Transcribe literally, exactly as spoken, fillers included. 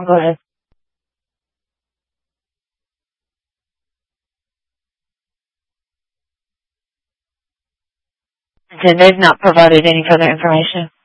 on, go ahead. Okay, they've not provided any further information.